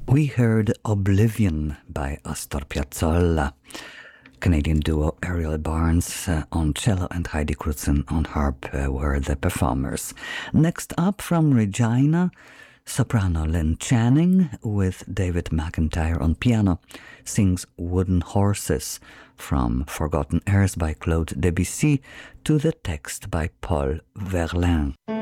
We heard Oblivion by Astor Piazzolla. Canadian duo Ariel Barnes on cello and Heidi Crutzen on harp were the performers. Next up from Regina, soprano Lynn Channing with David McIntyre on piano sings Wooden Horses from Forgotten Airs by Claude Debussy to the text by Paul Verlaine.